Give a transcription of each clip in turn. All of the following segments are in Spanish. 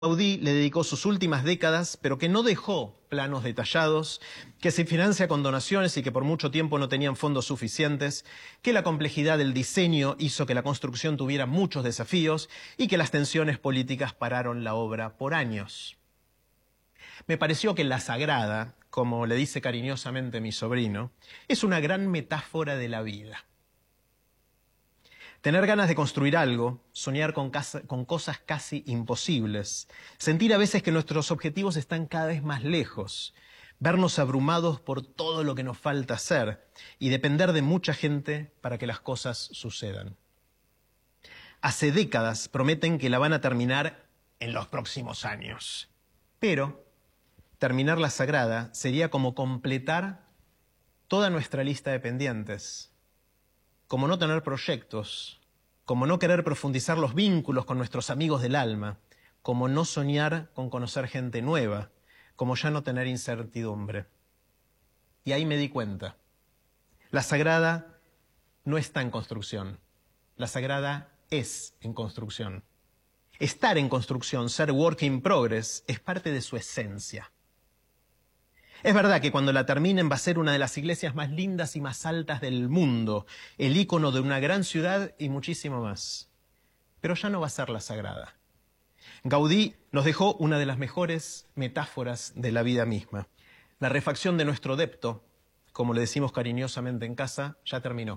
Gaudí le dedicó sus últimas décadas, pero que no dejó planos detallados, que se financia con donaciones y que por mucho tiempo no tenían fondos suficientes, que la complejidad del diseño hizo que la construcción tuviera muchos desafíos y que las tensiones políticas pararon la obra por años. Me pareció que la Sagrada, como le dice cariñosamente mi sobrino, es una gran metáfora de la vida. Tener ganas de construir algo, soñar con cosas casi imposibles, sentir a veces que nuestros objetivos están cada vez más lejos, vernos abrumados por todo lo que nos falta hacer y depender de mucha gente para que las cosas sucedan. Hace décadas prometen que la van a terminar en los próximos años, pero terminar la Sagrada sería como completar toda nuestra lista de pendientes. Como no tener proyectos, como no querer profundizar los vínculos con nuestros amigos del alma, como no soñar con conocer gente nueva, como ya no tener incertidumbre. Y ahí me di cuenta. La Sagrada no está en construcción. La Sagrada es en construcción. Estar en construcción, ser work in progress, es parte de su esencia. Es verdad que cuando la terminen va a ser una de las iglesias más lindas y más altas del mundo, el ícono de una gran ciudad y muchísimo más. Pero ya no va a ser la Sagrada. Gaudí nos dejó una de las mejores metáforas de la vida misma. La refacción de nuestro depto, como le decimos cariñosamente en casa, ya terminó.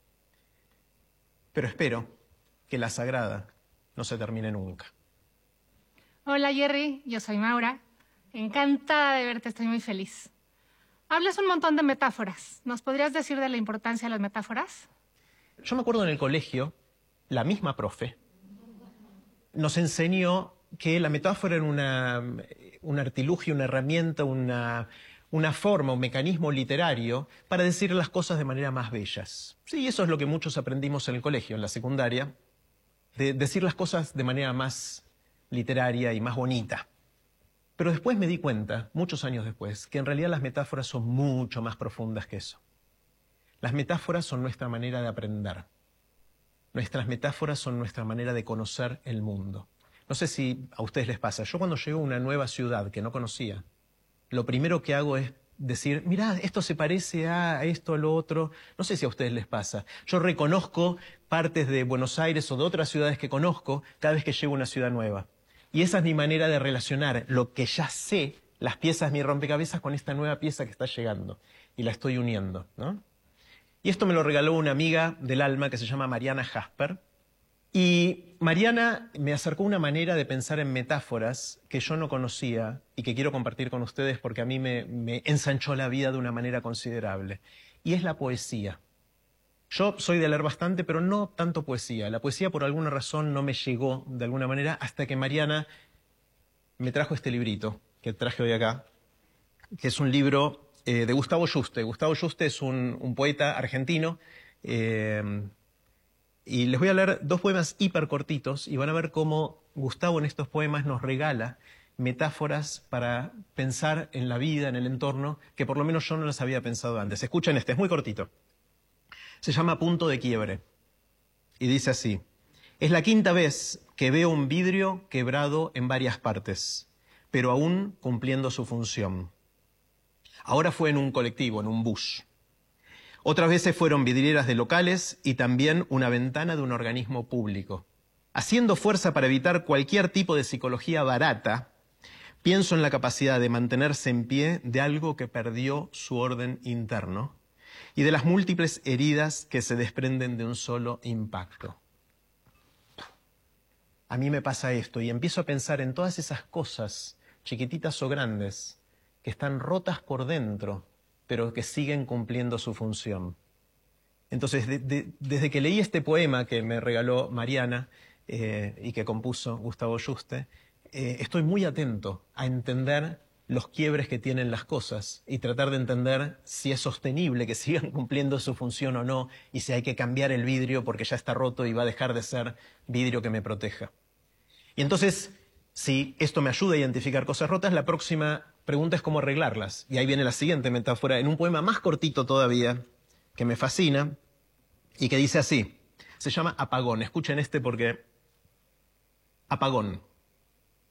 Pero espero que la Sagrada no se termine nunca. Hola Jerry, yo soy Maura. Encantada de verte, estoy muy feliz. Hablas un montón de metáforas. ¿Nos podrías decir de la importancia de las metáforas? Yo me acuerdo en el colegio, la misma profe nos enseñó que la metáfora era un artilugio, una herramienta, una forma, un mecanismo literario para decir las cosas de manera más bellas. Sí, eso es lo que muchos aprendimos en el colegio, en la secundaria, de decir las cosas de manera más literaria y más bonita. Pero después me di cuenta, muchos años después, que en realidad las metáforas son mucho más profundas que eso. Las metáforas son nuestra manera de aprender. Nuestras metáforas son nuestra manera de conocer el mundo. No sé si a ustedes les pasa. Yo cuando llego a una nueva ciudad que no conocía, lo primero que hago es decir, mirá, esto se parece a esto, a lo otro. No sé si a ustedes les pasa. Yo reconozco partes de Buenos Aires o de otras ciudades que conozco cada vez que llego a una ciudad nueva. Y esa es mi manera de relacionar lo que ya sé, las piezas de mi rompecabezas, con esta nueva pieza que está llegando. Y la estoy uniendo, ¿no? Y esto me lo regaló una amiga del alma que se llama Mariana Jasper. Y Mariana me acercó una manera de pensar en metáforas que yo no conocía y que quiero compartir con ustedes porque a mí me ensanchó la vida de una manera considerable. Y es la poesía. Yo soy de leer bastante, pero no tanto poesía. La poesía por alguna razón no me llegó de alguna manera hasta que Mariana me trajo este librito que traje hoy acá, que es un libro de Gustavo Yuste. Gustavo Yuste es un poeta argentino y les voy a leer dos poemas hiper cortitos y van a ver cómo Gustavo en estos poemas nos regala metáforas para pensar en la vida, en el entorno, que por lo menos yo no las había pensado antes. Escuchen este, es muy cortito. Se llama Punto de Quiebre y dice así: es la quinta vez que veo un vidrio quebrado en varias partes, pero aún cumpliendo su función. Ahora fue en un colectivo, en un bus. Otras veces fueron vidrieras de locales y también una ventana de un organismo público. Haciendo fuerza para evitar cualquier tipo de psicología barata, pienso en la capacidad de mantenerse en pie de algo que perdió su orden interno y de las múltiples heridas que se desprenden de un solo impacto. A mí me pasa esto y empiezo a pensar en todas esas cosas, chiquititas o grandes, que están rotas por dentro, pero que siguen cumpliendo su función. Entonces, desde que leí este poema que me regaló Mariana y que compuso Gustavo Yuste, estoy muy atento a entender los quiebres que tienen las cosas y tratar de entender si es sostenible que sigan cumpliendo su función o no y si hay que cambiar el vidrio porque ya está roto y va a dejar de ser vidrio que me proteja. Y entonces, si esto me ayuda a identificar cosas rotas, la próxima pregunta es cómo arreglarlas. Y ahí viene la siguiente metáfora, en un poema más cortito todavía, que me fascina y que dice así. Se llama Apagón. Escuchen este porque... Apagón.